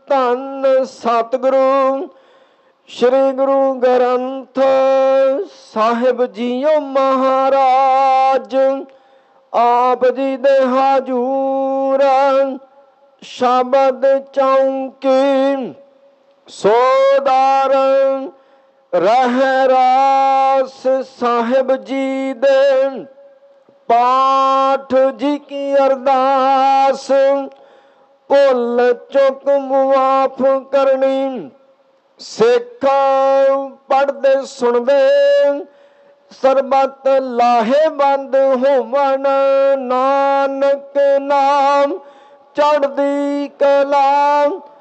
ਧੰਨ ਸਤਿਗੁਰੂ ਸ੍ਰੀ ਗੁਰੂ ਗ੍ਰੰਥ ਸਾਹਿਬ ਜੀਓ ਮਹਾਰਾਜ। ਆਪ ਜੀ ਦੇ ਹਾਜ਼ੂਰ ਸ਼ਬਦ ਚੌਂਕੀ ਸੋਦਾਰ ਰਹਿਰਾਸ ਸਾਹਿਬ ਜੀ ਦੇ ਪਾਠ ਜੀ ਕੀ ਅਰਦਾਸ। ਭੁੱਲ ਚੁੱਕ ਮੁਆਫ ਕਰਨੀ। ਸਿੱਖ ਪੜ੍ਹਦੇ ਸੁਣਦੇ ਸਰਬਤ ਲਾਹੇਵੰਦ ਹੋਵਣ। ਨਾਨਕ ਨਾਮ ਚੜ੍ਹਦੀ ਕਲਾ